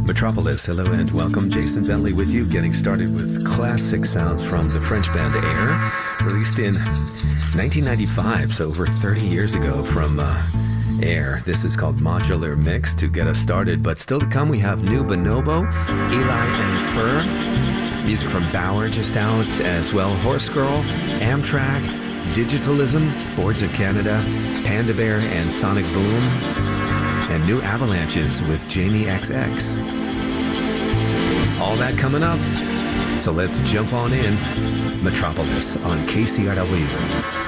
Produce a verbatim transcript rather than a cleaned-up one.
Metropolis, hello and welcome. Jason Bentley with you, getting started with classic sounds from the French band Air, released in nineteen ninety-five, so over thirty years ago from uh, Air. This is called Modular Mix to get us started, but still to come we have New Bonobo, Eli and Fur, music from Bauer just out as well, Horse Girl, Amtrak, Digitalism, Boards of Canada, Panda Bear and Sonic Boom, and New Avalanches with Jamie X X. All that coming up, so let's jump on in. Metropolis on K C R W.